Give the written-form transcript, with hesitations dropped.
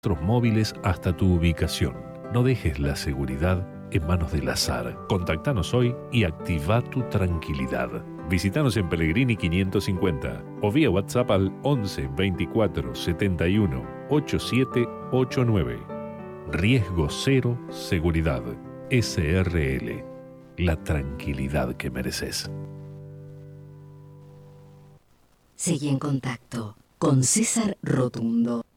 móviles hasta tu ubicación. No dejes la seguridad en manos del azar. Contactanos hoy y activa tu tranquilidad. Visítanos en Pellegrini 550 o vía WhatsApp al 11 24 71 8789. Riesgo cero, seguridad. SRL. La tranquilidad que mereces. Seguí en contacto con César Rotundo.